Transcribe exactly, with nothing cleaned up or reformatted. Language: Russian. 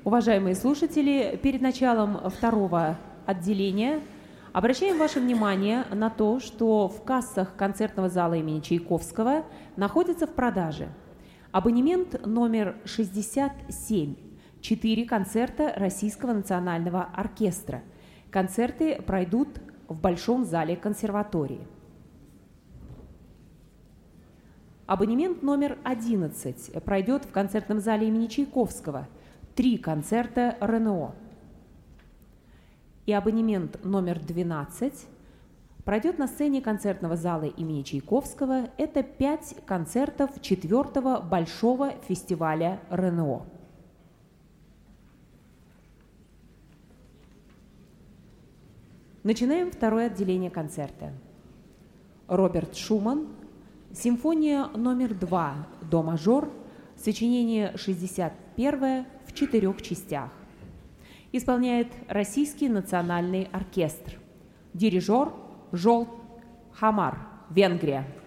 Уважаемые слушатели, перед началом второго отделения обращаем ваше внимание на то, что в кассах концертного зала имени Чайковского находится в продаже абонемент номер шестьдесят семь, четыре концерта Российского национального оркестра. Концерты пройдут в Большом зале консерватории. Абонемент номер одиннадцать пройдет в концертном зале имени Чайковского. Три концерта РНО. И абонемент номер двенадцать пройдет на сцене концертного зала имени Чайковского. Это пять концертов четвертого Большого фестиваля РНО. Начинаем второе отделение концерта. Роберт Шуман, симфония номер два, до мажор, сочинение шестьдесят первое в четырех частях. Исполняет Российский национальный оркестр. Дирижер Жолт Хамар, Венгрия.